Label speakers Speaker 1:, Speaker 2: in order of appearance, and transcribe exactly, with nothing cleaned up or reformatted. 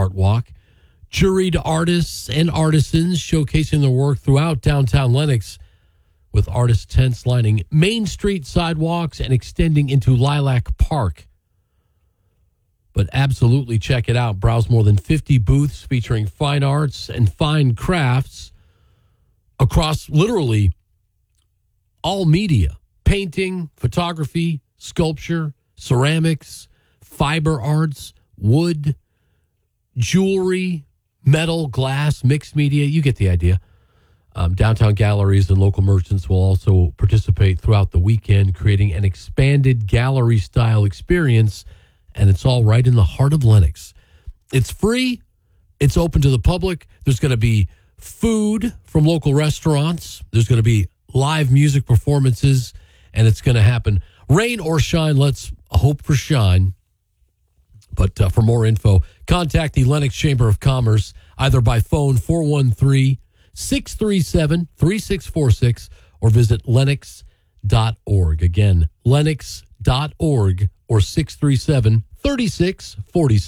Speaker 1: Art Walk. Juried artists and artisans showcasing their work throughout downtown Lenox, with artist tents lining Main Street sidewalks and extending into Lilac Park. But absolutely check it out. Browse more than fifty booths featuring fine arts and fine crafts across literally all media: painting, photography, sculpture, ceramics, fiber arts, wood, jewelry, metal, glass, mixed media. You get the idea. Um, downtown galleries and local merchants will also participate throughout the weekend, creating an expanded gallery-style experience, and it's all right in the heart of Lenox. It's free. It's open to the public. There's going to be food from local restaurants. There's going to be live music performances, and it's going to happen. Rain or shine, let's hope for shine. But uh, for more info, contact the Lenox Chamber of Commerce either by phone four one three, six three seven, three six four six or visit lennox dot org. Again, lennox dot org or six three seven, three six four six.